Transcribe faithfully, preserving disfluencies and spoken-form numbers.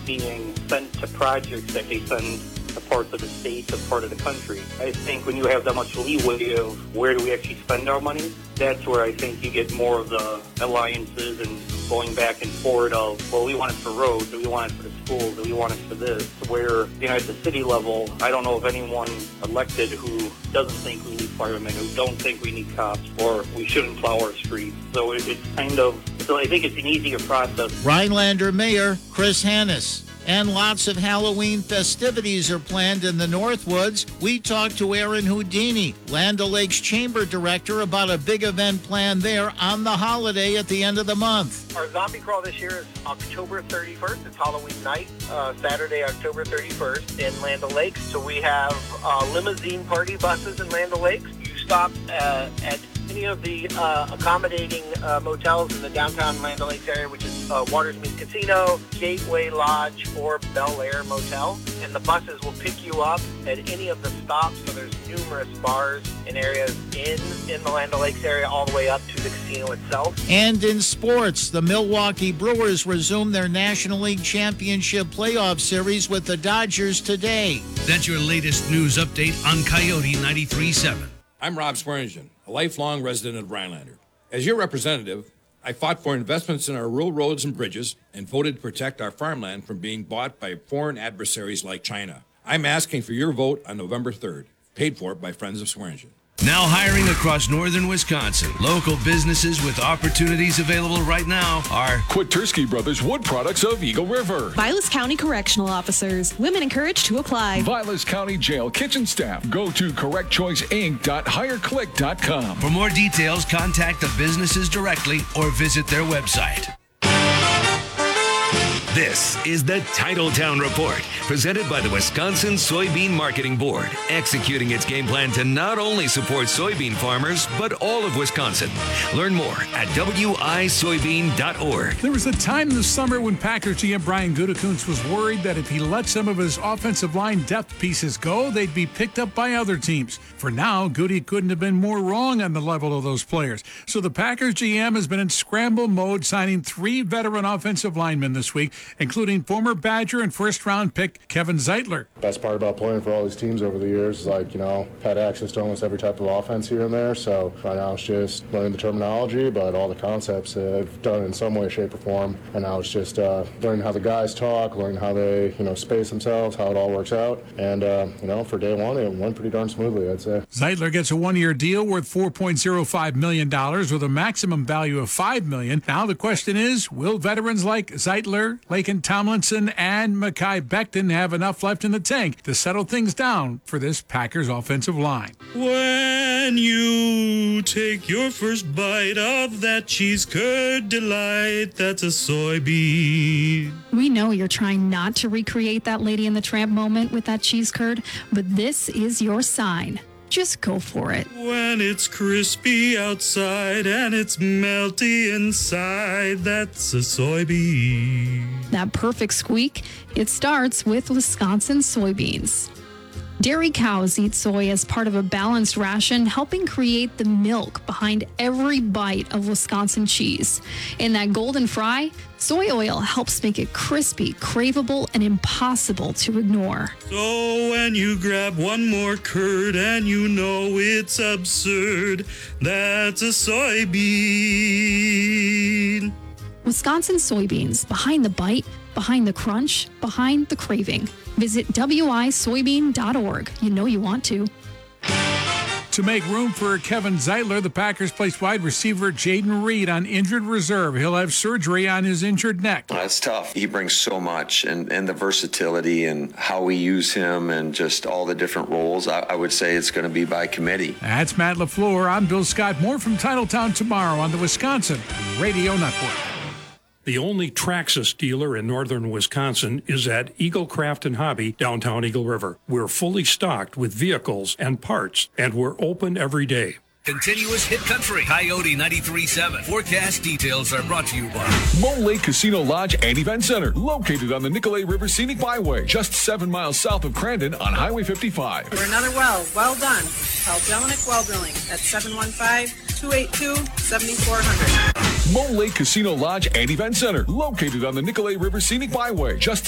being sent to projects that they send to parts of the state, to part of the country. I think when you have that much leeway of where do we actually spend our money, that's where I think you get more of the alliances and going back and forth of, well, we want it for roads, or we want it for the schools, or we want it for this, where, you know, at the city level, I don't know of anyone elected who doesn't think we need firemen, who don't think we need cops, or we shouldn't plow our streets. So it, it's kind of, so I think it's an easier process. Rhinelander Mayor Chris Hannes. And lots of Halloween festivities are planned in the Northwoods. We talked to Aaron Houdini, Land O'Lakes Chamber Director, about a big event planned there on the holiday at the end of the month. Our zombie crawl this year is October thirty-first. It's Halloween night, uh, Saturday, October thirty-first in Land O'Lakes. So we have uh, limousine party buses in Land O'Lakes. You stop uh, at any of the uh, accommodating uh, motels in the downtown Land O'Lakes area, which is uh, Watersmead Casino, Gateway Lodge, or Bel Air Motel. And the buses will pick you up at any of the stops. So there's numerous bars and areas in, in the Land O'Lakes area all the way up to the casino itself. And in sports, the Milwaukee Brewers resume their National League Championship playoff series with the Dodgers today. That's your latest news update on Coyote ninety-three point seven. I'm Rob Swearingen, a lifelong resident of Rhinelander. As your representative, I fought for investments in our rural roads and bridges and voted to protect our farmland from being bought by foreign adversaries like China. I'm asking for your vote on November third, paid for by Friends of Swearingen. Now hiring across northern Wisconsin. Local businesses with opportunities available right now are Kwitursky Brothers Wood Products of Eagle River. Vilas County Correctional Officers. Women encouraged to apply. Vilas County Jail Kitchen Staff. Go to correct choice inc dot hire click dot com. For more details, contact the businesses directly or visit their website. This is the Titletown Report, presented by the Wisconsin Soybean Marketing Board, executing its game plan to not only support soybean farmers, but all of Wisconsin. Learn more at w i soybean dot org. There was a time this summer when Packers G M Brian Gutekunst was worried that if he let some of his offensive line depth pieces go, they'd be picked up by other teams. For now, Goody couldn't have been more wrong on the level of those players. So the Packers G M has been in scramble mode, signing three veteran offensive linemen this week, including former Badger and first-round pick Kevin Zeitler. Best part about playing for all these teams over the years is, like, you know, I've had access to almost every type of offense here and there, so right now it's just learning the terminology, but all the concepts I've done in some way, shape, or form, and now it's just uh, learning how the guys talk, learning how they, you know, space themselves, how it all works out, and, uh, you know, for day one, it went pretty darn smoothly, I'd say. Zeitler gets a one-year deal worth four point oh five million dollars with a maximum value of five million dollars. Now the question is, will veterans like Zeitler, Laken Tomlinson, and Mekhi Becton have enough left in the tank to settle things down for this Packers offensive line? When you take your first bite of that cheese curd delight, that's a soybean. We know you're trying not to recreate that Lady and the Tramp moment with that cheese curd, but this is your sign. Just go for it. When it's crispy outside and it's melty inside, that's a soybean. That perfect squeak, it starts with Wisconsin soybeans. Dairy cows eat soy as part of a balanced ration, helping create the milk behind every bite of Wisconsin cheese. In that golden fry, soy oil helps make it crispy, craveable, and impossible to ignore. So when you grab one more curd and you know it's absurd, that's a soybean. Wisconsin soybeans, behind the bite, behind the crunch, behind the craving. Visit w i soybean dot org. You know you want to. To make room for Kevin Zeitler, the Packers placed wide receiver Jaden Reed on injured reserve. He'll have surgery on his injured neck. That's tough. He brings so much, and, and the versatility and how we use him and just all the different roles. I, I would say it's going to be by committee. That's Matt LaFleur. I'm Bill Scott. More from Titletown tomorrow on the Wisconsin Radio Network. The only Traxxas dealer in northern Wisconsin is at Eagle Craft and Hobby, downtown Eagle River. We're fully stocked with vehicles and parts, and we're open every day. Continuous hit country. Coyote ninety-three point seven. Forecast details are brought to you by Mole Lake Casino Lodge and Event Center, located on the Nicolet River Scenic Byway, just seven miles south of Crandon on Highway fifty-five. For another well, well done. Call Jelinek Well Drilling at seven one five, two eight two, seven four zero zero. Mole Lake Casino Lodge and Event Center, located on the Nicolet River Scenic Byway, just